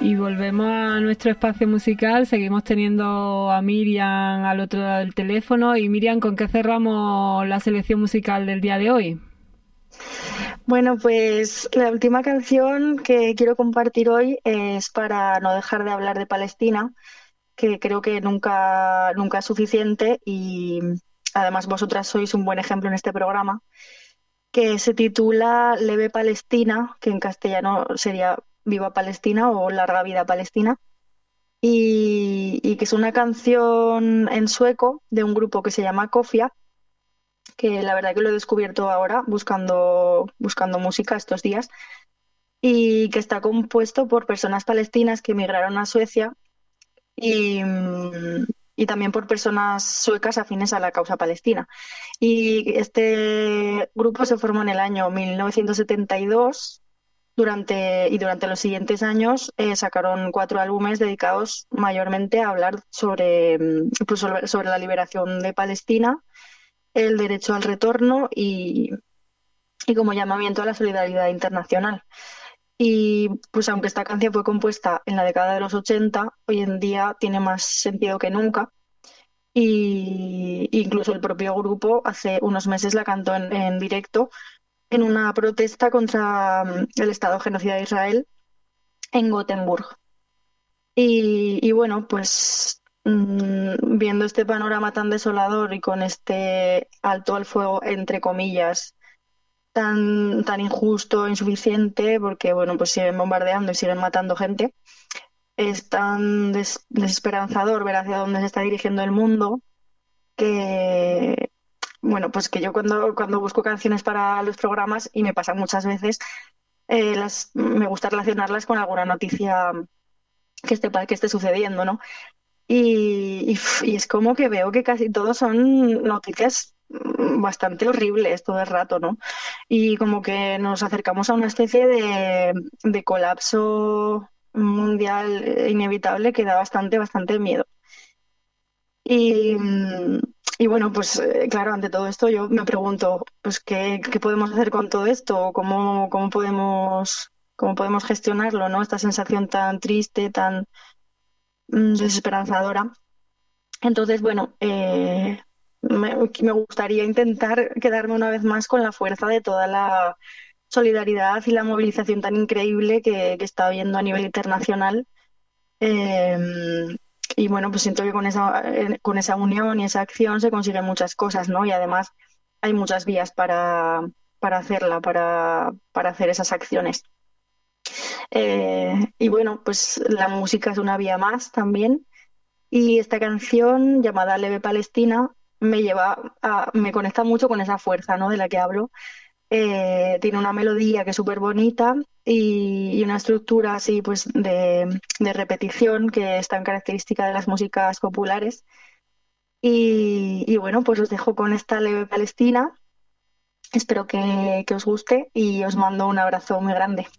Y volvemos a nuestro espacio musical. Seguimos teniendo a Miriam al otro lado del teléfono. Y Miriam, ¿con qué cerramos la selección musical del día de hoy? Bueno, pues la última canción que quiero compartir hoy es para no dejar de hablar de Palestina, que creo que nunca es suficiente y además vosotras sois un buen ejemplo en este programa, que se titula Leve Palestina, que en castellano sería Viva Palestina o Larga Vida Palestina, y que es una canción en sueco de un grupo que se llama Kofia, que la verdad que lo he descubierto ahora buscando música estos días y que está compuesto por personas palestinas que emigraron a Suecia y, y también por personas suecas afines a la causa palestina. Y este grupo se formó en el año 1972 durante los siguientes años sacaron 4 álbumes dedicados mayormente a hablar sobre la liberación de Palestina, el derecho al retorno y como llamamiento a la solidaridad internacional. Y pues aunque esta canción fue compuesta en la década de los 80, hoy en día tiene más sentido que nunca. Y incluso el propio grupo hace unos meses la cantó en directo en una protesta contra el Estado genocida de Israel en Gotemburgo. Y bueno, pues viendo este panorama tan desolador y con este alto al fuego, entre comillas, tan injusto, insuficiente, porque bueno, pues siguen bombardeando y siguen matando gente. Es tan desesperanzador ver hacia dónde se está dirigiendo el mundo que, bueno, pues que yo cuando busco canciones para los programas, y me pasa muchas veces, me gusta relacionarlas con alguna noticia que esté sucediendo, ¿no? Y es como que veo que casi todos son noticias bastante horribles todo el rato, ¿no? Y como que nos acercamos a una especie de colapso mundial inevitable que da bastante miedo. Y, y bueno, pues claro, ante todo esto yo me pregunto, pues, ¿qué podemos hacer con todo esto? ¿Cómo podemos gestionarlo, ¿no? Esta sensación tan triste, tan desesperanzadora. Entonces, bueno, me gustaría intentar quedarme una vez más con la fuerza de toda la solidaridad y la movilización tan increíble que está habiendo a nivel internacional. Eh, y bueno, pues siento que con esa unión y esa acción se consiguen muchas cosas, ¿no? Y además hay muchas vías para hacerla, para hacer esas acciones. Y bueno, pues la música es una vía más también. Y esta canción llamada Leve Palestina me conecta mucho con esa fuerza, ¿no? De la que hablo. Tiene una melodía que es súper bonita y una estructura así pues de repetición que es tan característica de las músicas populares. Y bueno, pues os dejo con esta Leve Palestina. Espero que os guste y os mando un abrazo muy grande.